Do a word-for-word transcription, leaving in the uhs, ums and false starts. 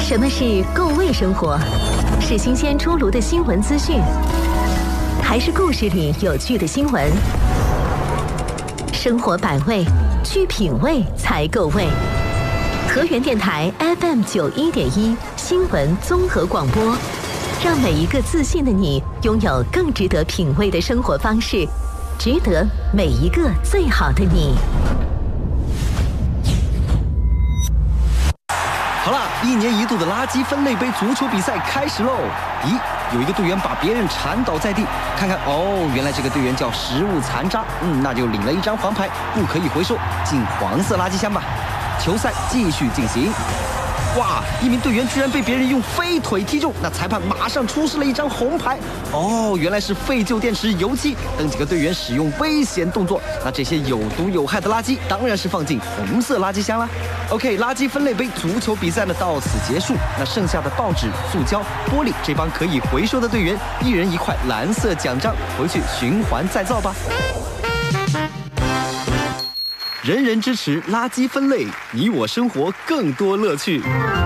什么是够味生活？是新鲜出炉的新闻资讯，还是故事里有趣的新闻？生活百味，去品味才够味。河源电台 F M 九一点一新闻综合广播，让每一个自信的你拥有更值得品味的生活方式，值得每一个最好的你。 好了，一年一度的垃圾分类杯足球比赛开始喽！咦，有一个队员把别人缠倒在地，看看哦，原来这个队员叫食物残渣，嗯，那就领了一张黄牌，不可以回收，进黄色垃圾箱吧。球赛继续进行。哇，一名队员居然被别人用飞腿踢中，那裁判马上出示了一张红牌。哦，原来是废旧电池、油漆等几个队员使用危险动作。那这些有毒有害的垃圾当然是放进红色垃圾箱啦。OK， 垃圾分类杯足球比赛呢到此结束。那剩下的报纸、塑胶、玻璃，这帮可以回收的队员，一人一块蓝色奖章，回去循环再造吧。人人支持垃圾分类，你我生活更多乐趣。